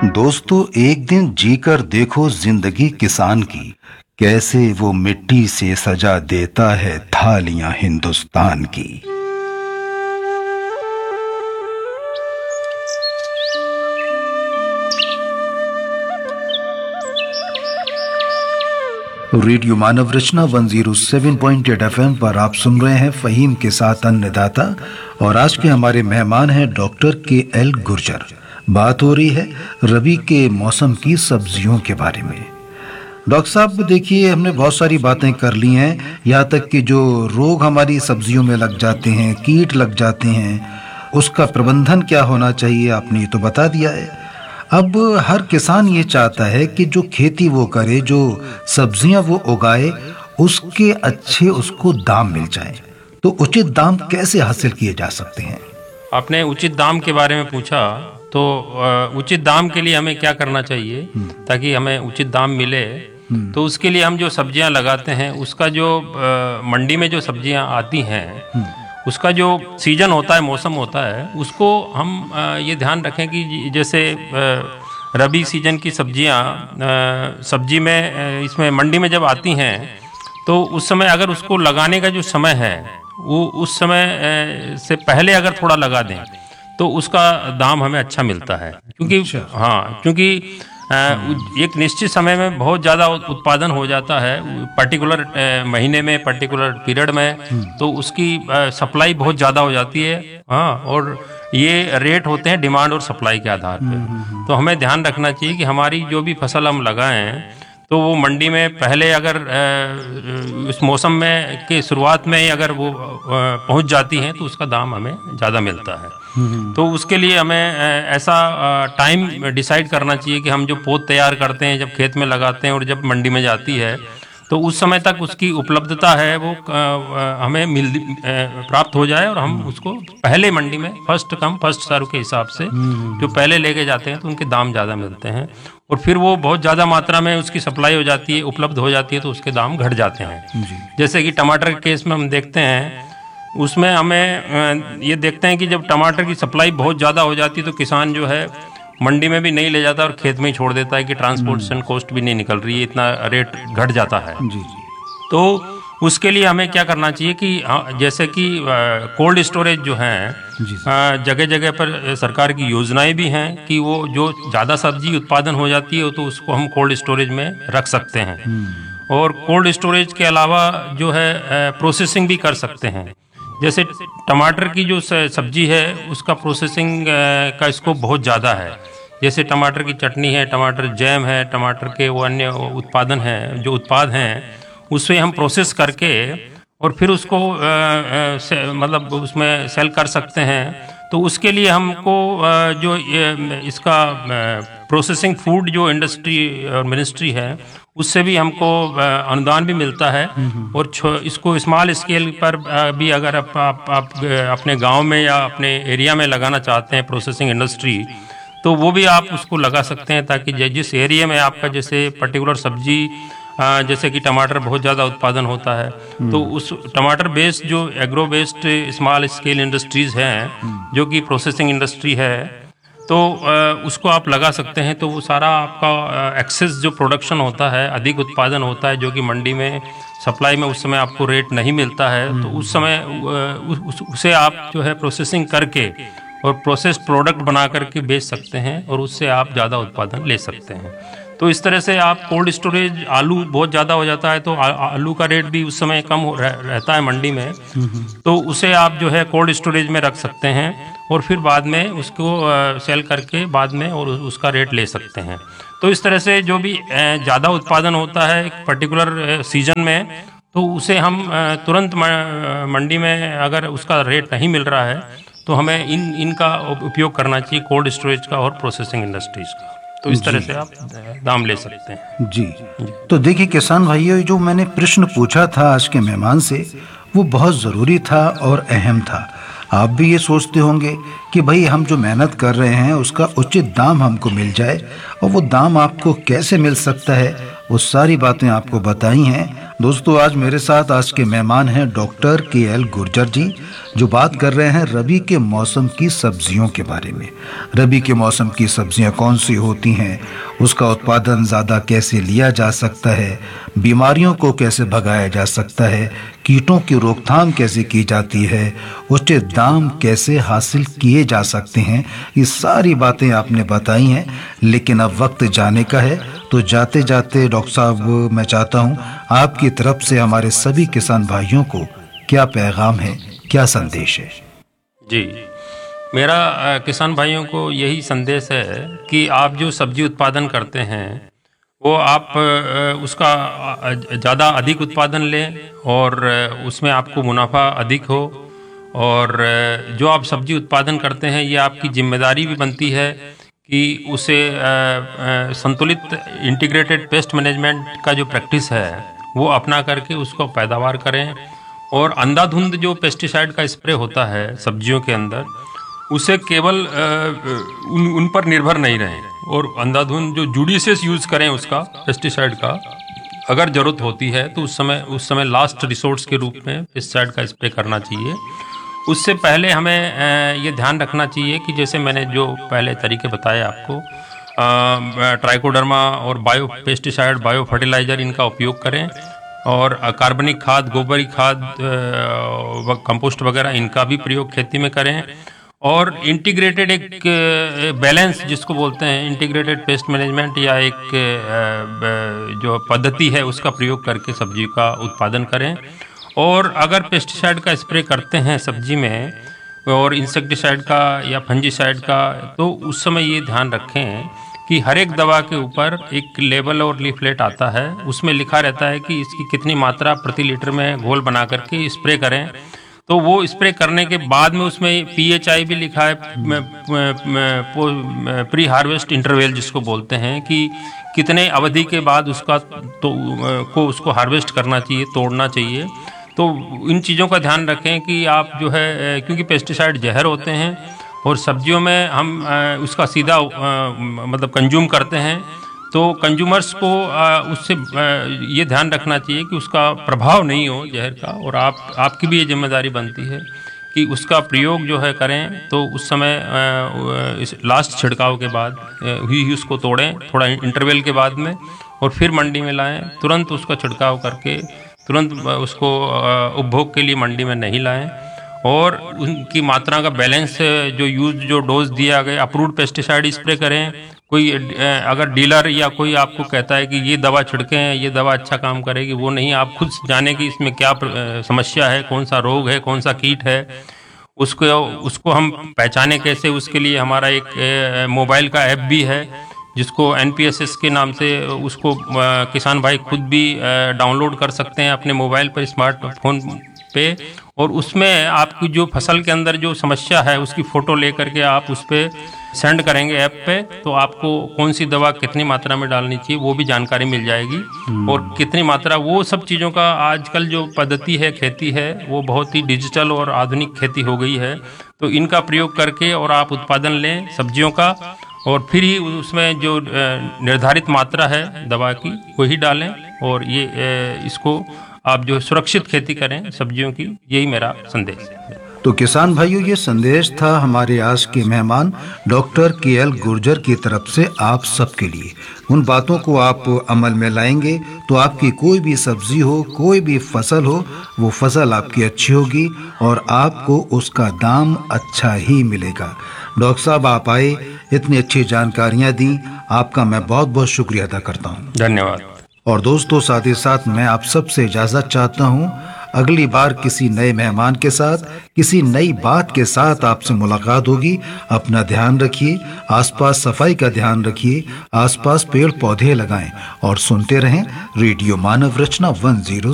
दोस्तों, एक दिन जीकर देखो जिंदगी किसान की, कैसे वो मिट्टी से सजा देता है थालियां हिंदुस्तान की। रेडियो मानव रचना 107.8 FM पर आप सुन रहे हैं फहीम के साथ अन्नदाता, और आज के हमारे मेहमान हैं डॉक्टर KL गुर्जर। बात हो रही है रबी के मौसम की सब्जियों के बारे में। डॉक्टर साहब, देखिए, हमने बहुत सारी बातें कर ली हैं, यहाँ तक कि जो रोग हमारी सब्जियों में लग जाते हैं, कीट लग जाते हैं, उसका प्रबंधन क्या होना चाहिए, आपने ये तो बता दिया है। अब हर किसान ये चाहता है कि जो खेती वो करे, जो सब्जियां वो उगाए, उसके अच्छे उसको दाम मिल जाए। तो उचित दाम कैसे हासिल किए जा सकते हैं? आपने उचित दाम के बारे में पूछा, तो उचित दाम के लिए हमें क्या करना चाहिए ताकि हमें उचित दाम मिले। तो उसके लिए हम जो सब्जियां लगाते हैं, उसका जो मंडी में जो सब्जियां आती हैं, उसका जो सीजन होता है, मौसम होता है, उसको हम ये ध्यान रखें कि जैसे रबी सीजन की सब्जी में इसमें मंडी में जब आती हैं, तो उस समय अगर उसको लगाने का जो समय है वो उस समय से पहले अगर थोड़ा लगा दें तो उसका दाम हमें अच्छा मिलता है। क्योंकि एक निश्चित समय में बहुत ज़्यादा उत्पादन हो जाता है, पर्टिकुलर महीने में, पर्टिकुलर पीरियड में, तो उसकी सप्लाई बहुत ज़्यादा हो जाती है। और ये रेट होते हैं डिमांड और सप्लाई के आधार पे। तो हमें ध्यान रखना चाहिए कि हमारी जो भी फसल हम लगाएं, तो वो मंडी में पहले अगर इस मौसम में के शुरुआत में ही अगर वो पहुंच जाती हैं, तो उसका दाम हमें ज़्यादा मिलता है। तो उसके लिए हमें ऐसा टाइम डिसाइड करना चाहिए कि हम जो पौध तैयार करते हैं, जब खेत में लगाते हैं और जब मंडी में जाती है, तो उस समय तक उसकी उपलब्धता है वो हमें प्राप्त हो जाए, और हम उसको पहले मंडी में फर्स्ट कम फर्स्ट सर्व के हिसाब से जो पहले लेके जाते हैं, तो उनके दाम ज़्यादा मिलते हैं। और फिर वो बहुत ज़्यादा मात्रा में उसकी सप्लाई हो जाती है, उपलब्ध हो जाती है, तो उसके दाम घट जाते हैं। जैसे कि टमाटर के केस में हम देखते हैं, उसमें हमें ये देखते हैं कि जब टमाटर की सप्लाई बहुत ज़्यादा हो जाती है, तो किसान जो है मंडी में भी नहीं ले जाता और खेत में ही छोड़ देता है कि ट्रांसपोर्टेशन कॉस्ट भी नहीं निकल रही है, इतना रेट घट जाता है। तो उसके लिए हमें क्या करना चाहिए कि जैसे कि कोल्ड स्टोरेज जो हैं, जगह जगह पर सरकार की योजनाएं भी हैं कि वो जो ज़्यादा सब्जी उत्पादन हो जाती है, तो उसको हम कोल्ड स्टोरेज में रख सकते हैं। और कोल्ड स्टोरेज के अलावा जो है प्रोसेसिंग भी कर सकते हैं। जैसे टमाटर की जो सब्जी है, उसका प्रोसेसिंग का स्कोप बहुत ज़्यादा है। जैसे टमाटर की चटनी है, टमाटर जैम है, टमाटर के वो अन्य उत्पाद हैं, उससे हम प्रोसेस करके और फिर उसको मतलब उसमें सेल कर सकते हैं। तो उसके लिए हमको जो इसका प्रोसेसिंग फूड जो इंडस्ट्री और मिनिस्ट्री है, उससे भी हमको अनुदान भी मिलता है। और इसको स्मॉल स्केल पर भी अगर आप अपने गांव में या अपने एरिया में लगाना चाहते हैं प्रोसेसिंग इंडस्ट्री, तो वो भी आप उसको लगा सकते हैं, ताकि जिस एरिया में आपका जैसे पर्टिकुलर सब्जी जैसे कि टमाटर बहुत ज़्यादा उत्पादन होता है, तो उस टमाटर बेस्ड जो agro based small scale industries हैं, जो कि प्रोसेसिंग इंडस्ट्री है, तो उसको आप लगा सकते हैं। तो वो सारा आपका एक्सेस जो प्रोडक्शन होता है, अधिक उत्पादन होता है, जो कि मंडी में सप्लाई में उस समय आपको रेट नहीं मिलता है, तो उस समय उसे आप जो है प्रोसेसिंग करके और प्रोसेस प्रोडक्ट बना करके बेच सकते हैं, और उससे आप ज़्यादा उत्पादन ले सकते हैं। तो इस तरह से आप कोल्ड स्टोरेज, आलू बहुत ज़्यादा हो जाता है, तो आलू का रेट भी उस समय कम रहता है मंडी में, तो उसे आप जो है कोल्ड स्टोरेज में रख सकते हैं, और फिर बाद में उसको सेल करके बाद में और उसका रेट ले सकते हैं। तो इस तरह से जो भी ज़्यादा उत्पादन होता है एक पर्टिकुलर सीजन में, तो उसे हम तुरंत मंडी में अगर उसका रेट नहीं मिल रहा है, तो हमें इनका उपयोग करना चाहिए, कोल्ड स्टोरेज का और प्रोसेसिंग इंडस्ट्रीज का। तो इस तरह से आप दाम ले सकते हैं। जी। तो देखिए किसान भाइयों, जो मैंने प्रश्न पूछा था आज के मेहमान से, वो बहुत ज़रूरी था और अहम था। आप भी ये सोचते होंगे कि भाई हम जो मेहनत कर रहे हैं उसका उचित दाम हमको मिल जाए, और वो दाम आपको कैसे मिल सकता है, वो सारी बातें आपको बताई हैं। दोस्तों, आज मेरे साथ आज के मेहमान हैं डॉक्टर KL गुर्जर जी, जो बात कर रहे हैं रबी के मौसम की सब्जियों के बारे में। रबी के मौसम की सब्जियां कौन सी होती हैं, उसका उत्पादन ज़्यादा कैसे लिया जा सकता है, बीमारियों को कैसे भगाया जा सकता है, कीटों की रोकथाम कैसे की जाती है, उचित दाम कैसे हासिल किए जा सकते हैं, ये सारी बातें आपने बताई हैं। लेकिन अब वक्त जाने का है, तो जाते जाते डॉक्टर साहब, मैं चाहता हूँ आपकी तरफ से हमारे सभी किसान भाइयों को क्या पैगाम है, क्या संदेश है? जी, मेरा किसान भाइयों को यही संदेश है कि आप जो सब्जी उत्पादन करते हैं वो आप उसका ज़्यादा अधिक उत्पादन लें और उसमें आपको मुनाफा अधिक हो। और जो आप सब्जी उत्पादन करते हैं ये आपकी जिम्मेदारी भी बनती है कि उसे संतुलित इंटीग्रेटेड पेस्ट मैनेजमेंट का जो प्रैक्टिस है वो अपना करके उसको पैदावार करें। और अंधाधुंध जो पेस्टिसाइड का स्प्रे होता है सब्जियों के अंदर, उसे केवल उन पर निर्भर नहीं रहें और अंधाधुंध जो जुडिशियस यूज़ करें उसका पेस्टिसाइड का। अगर ज़रूरत होती है तो उस समय लास्ट रिसोर्स के रूप में पेस्टिसाइड का स्प्रे करना चाहिए। उससे पहले हमें ये ध्यान रखना चाहिए कि जैसे मैंने जो पहले तरीके बताए आपको, ट्राइकोडर्मा और बायो पेस्टिसाइड, बायो फर्टिलाइज़र, इनका उपयोग करें। और कार्बनिक खाद, गोबरी खाद, कंपोस्ट वगैरह, इनका भी प्रयोग खेती में करें। और इंटीग्रेटेड एक बैलेंस जिसको बोलते हैं इंटीग्रेटेड पेस्ट मैनेजमेंट, या एक जो पद्धति है उसका प्रयोग करके सब्जी का उत्पादन करें। और अगर पेस्टिसाइड का स्प्रे करते हैं सब्जी में और इंसेक्टिसाइड का या फंजीसाइड का, तो उस समय ये ध्यान रखें कि हर एक दवा के ऊपर एक लेबल और लीफलेट आता है, उसमें लिखा रहता है कि इसकी कितनी मात्रा प्रति लीटर में घोल बना करके स्प्रे करें। तो वो स्प्रे करने के बाद में उसमें PHI भी लिखा है, प्री हार्वेस्ट इंटरवल जिसको बोलते हैं, कि कितने अवधि के बाद उसको हार्वेस्ट करना चाहिए, तोड़ना चाहिए। तो इन चीज़ों का ध्यान रखें कि आप जो है, क्योंकि पेस्टिसाइड जहर होते हैं और सब्जियों में हम उसका सीधा मतलब कंज्यूम करते हैं, तो कंज्यूमर्स को उससे ये ध्यान रखना चाहिए कि उसका प्रभाव नहीं हो जहर का। और आपकी भी ये जिम्मेदारी बनती है कि उसका प्रयोग जो है करें तो उस समय इस लास्ट छिड़काव के बाद ही उसको तोड़ें, थोड़ा इंटरवल के बाद में, और फिर मंडी में लाएं। तुरंत उसका छिड़काव करके तुरंत उसको उपभोग के लिए मंडी में नहीं लाएं। और उनकी मात्रा का बैलेंस, जो डोज दिया गया, अप्रूव्ड पेस्टिसाइड स्प्रे करें। कोई अगर डीलर या कोई आपको कहता है कि ये दवा छिड़कें, ये दवा अच्छा काम करेगी, वो नहीं, आप खुद जाने कि इसमें क्या समस्या है, कौन सा रोग है, कौन सा कीट है, उसको हम पहचाने कैसे। उसके लिए हमारा एक मोबाइल का ऐप भी है जिसको NPSS के नाम से, उसको किसान भाई खुद भी डाउनलोड कर सकते हैं अपने मोबाइल पर, स्मार्टफोन पे। और उसमें आपकी जो फसल के अंदर जो समस्या है उसकी फ़ोटो ले करके आप उस पर सेंड करेंगे ऐप पे, तो आपको कौन सी दवा कितनी मात्रा में डालनी चाहिए वो भी जानकारी मिल जाएगी। और कितनी मात्रा, वो सब चीज़ों का आजकल जो पद्धति है, खेती है, वो बहुत ही डिजिटल और आधुनिक खेती हो गई है। तो इनका प्रयोग करके और आप उत्पादन लें सब्जियों का, और फिर ही उसमें जो निर्धारित मात्रा है दवा की वही डालें। और ये इसको आप जो सुरक्षित खेती करें सब्जियों की, यही मेरा संदेश है। तो किसान भाइयों, ये संदेश था हमारे आज के मेहमान डॉक्टर KL गुर्जर की तरफ से आप सबके लिए। उन बातों को आप अमल में लाएंगे तो आपकी कोई भी सब्जी हो, कोई भी फसल हो, वो फसल आपकी अच्छी होगी और आपको उसका दाम अच्छा ही मिलेगा। डॉक्टर साहब, आप आए, इतनी अच्छी जानकारियां दी, आपका मैं बहुत बहुत शुक्रिया अदा करता हूँ। धन्यवाद। और दोस्तों, साथ ही साथ मैं आप सबसे इजाजत चाहता हूँ। अगली बार किसी नए मेहमान के साथ, किसी नई बात के साथ आपसे मुलाकात होगी। अपना ध्यान रखिए, आसपास सफाई का ध्यान रखिए, आसपास पेड़ पौधे लगाएं और सुनते रहें रेडियो मानव रचना 10